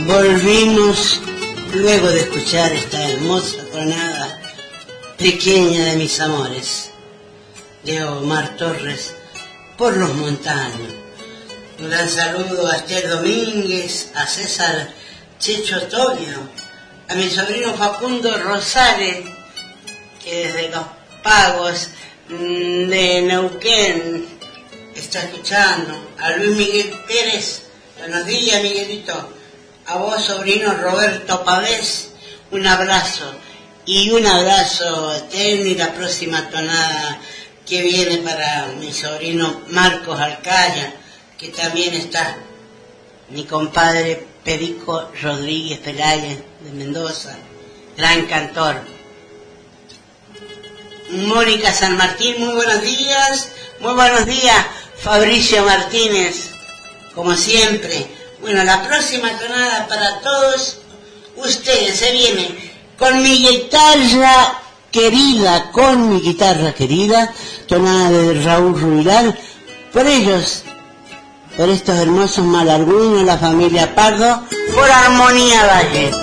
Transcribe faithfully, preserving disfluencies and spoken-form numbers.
Volvimos luego de escuchar esta hermosa tonada pequeña de mis amores de Omar Torres por los montaños. Un gran saludo a Esther Domínguez, a César Checho Tobio, a mi sobrino Facundo Rosales, que desde Los Pagos de Neuquén está escuchando, a Luis Miguel Pérez, buenos días Miguelito, a vos sobrino Roberto Pavés, un abrazo, y un abrazo eterno, y la próxima tonada que viene para mi sobrino Marcos Alcaya, que también está, mi compadre Perico Rodríguez Peláez de Mendoza, gran cantor. Mónica San Martín, muy buenos días, muy buenos días, Fabricio Martínez, como siempre. Bueno, la próxima tonada para todos ustedes se viene con mi guitarra querida, con mi guitarra querida, tonada de Raúl Rubilar, por ellos, por estos hermosos malarguños, la familia Pardo, por Armonía Valle.